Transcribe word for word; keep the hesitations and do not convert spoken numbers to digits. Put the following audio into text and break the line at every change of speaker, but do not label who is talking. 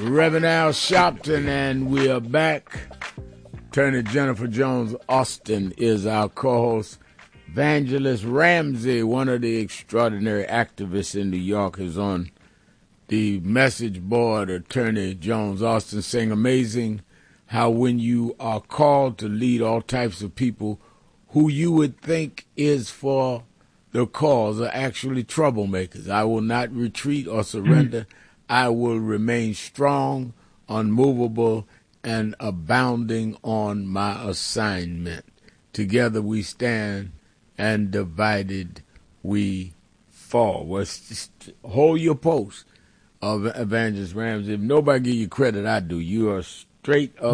Reverend Al Sharpton, and we are back. Attorney Jennifer Jones Austin is our co-host. Evangelist Ramsey, one of the extraordinary activists in New York, is on the message board. Attorney Jones Austin saying amazing how when you are called to lead all types of people who you would think is for the cause are actually troublemakers. I will not retreat or surrender. I will remain strong, unmovable, and abounding on my assignment. Together we stand, and divided we fall. Well, just hold your post of Evangelist Ramsey. If nobody give you credit, I do. You are straight up